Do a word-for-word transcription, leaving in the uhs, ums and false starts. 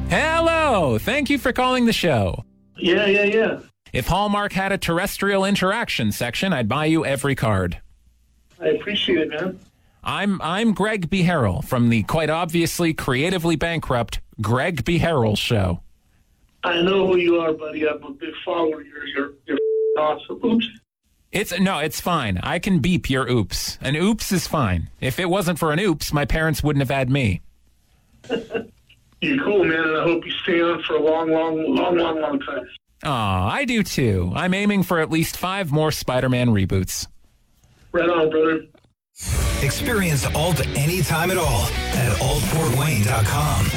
Hello. Thank you for calling the show. Yeah, yeah, yeah. If Hallmark had a terrestrial interaction section, I'd buy you every card. I appreciate it, man. I'm I'm Greg B. Harrell from the quite obviously creatively bankrupt Greg B. Harrell Show. I know who you are, buddy. I'm a big follower. You're you're you're awesome. Oops. It's no, it's fine. I can beep your oops. An oops is fine. If it wasn't for an oops, my parents wouldn't have had me. You're cool, man, and I hope you stay on for a long, long, long, long, long time. Aw, I do too. I'm aiming for at least five more Spider-Man reboots. Right on, brother. Experience Alt anytime at all at alt fort wayne dot com.